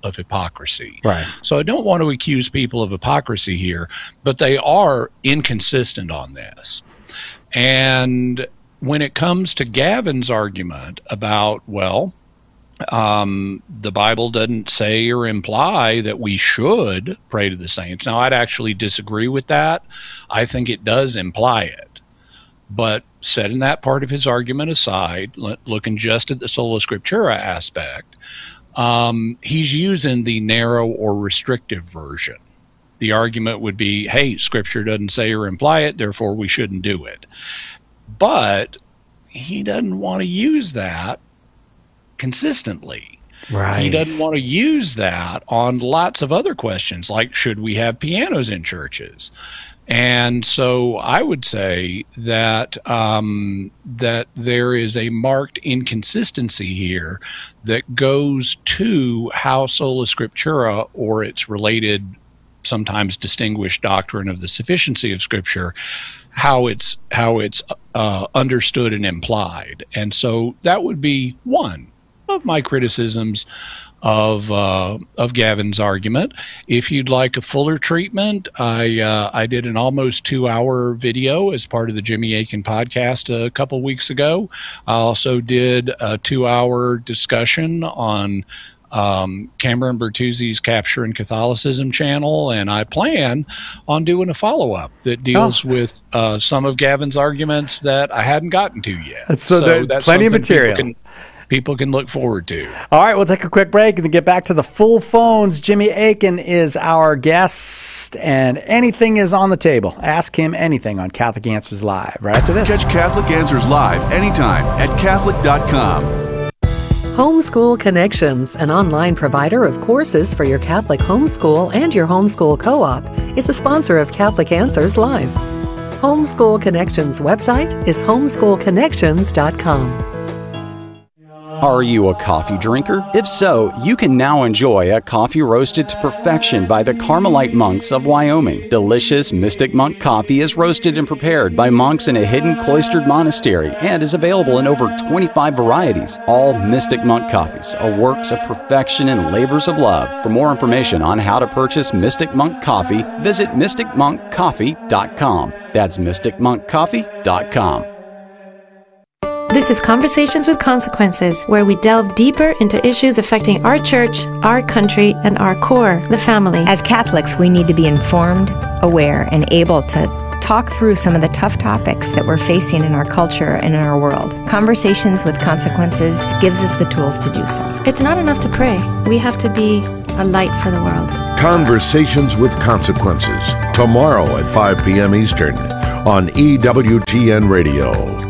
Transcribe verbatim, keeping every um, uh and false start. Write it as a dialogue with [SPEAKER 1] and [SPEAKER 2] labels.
[SPEAKER 1] of hypocrisy.
[SPEAKER 2] Right.
[SPEAKER 1] So I don't want to accuse people of hypocrisy here, but they are inconsistent on this. And when it comes to Gavin's argument about, well, um, the Bible doesn't say or imply that we should pray to the saints. Now, I'd actually disagree with that. I think it does imply it. But setting that part of his argument aside, looking just at the sola scriptura aspect, um, he's using the narrow or restrictive version. The argument would be, hey, Scripture doesn't say or imply it, therefore we shouldn't do it. But he doesn't want to use that consistently.
[SPEAKER 2] Right.
[SPEAKER 1] He doesn't want to use that on lots of other questions, like should we have pianos in churches? And so I would say that um, that there is a marked inconsistency here that goes to how sola scriptura, or its related, sometimes distinguished doctrine of the sufficiency of Scripture, how it's how it's uh, understood and implied. And so that would be one of my criticisms of uh, of Gavin's argument. If you'd like a fuller treatment, I uh, I did an almost two hour video as part of the Jimmy Akin podcast a couple weeks ago. I also did a two hour discussion on um, Cameron Bertuzzi's Capturing Catholicism channel, and I plan on doing a follow up that deals oh. with uh, some of Gavin's arguments that I hadn't gotten to yet.
[SPEAKER 2] So, so there's
[SPEAKER 1] that's
[SPEAKER 2] plenty of material.
[SPEAKER 1] People can, people can look forward to.
[SPEAKER 2] All right, we'll take a quick break and then get back to the full phones. Jimmy Akin is our guest, and anything is on the table. Ask him anything on Catholic Answers Live right after this.
[SPEAKER 3] Catch Catholic Answers Live anytime at Catholic dot com.
[SPEAKER 4] Homeschool Connections, an online provider of courses for your Catholic homeschool and your homeschool co-op, is the sponsor of Catholic Answers Live. Homeschool Connections website is homeschool connections dot com.
[SPEAKER 5] Are you a coffee drinker? If so, you can now enjoy a coffee roasted to perfection by the Carmelite monks of Wyoming. Delicious Mystic Monk coffee is roasted and prepared by monks in a hidden cloistered monastery and is available in over twenty-five varieties. All Mystic Monk coffees are works of perfection and labors of love. For more information on how to purchase Mystic Monk coffee, visit mystic monk coffee dot com. That's mystic monk coffee dot com.
[SPEAKER 6] This is Conversations with Consequences, where we delve deeper into issues affecting our church, our country, and our core, the family.
[SPEAKER 7] As Catholics, we need to be informed, aware, and able to talk through some of the tough topics that we're facing in our culture and in our world. Conversations with Consequences gives us the tools to do so.
[SPEAKER 6] It's not enough to pray. We have to be a light for the world.
[SPEAKER 8] Conversations with Consequences, tomorrow at five p.m. Eastern on E W T N Radio.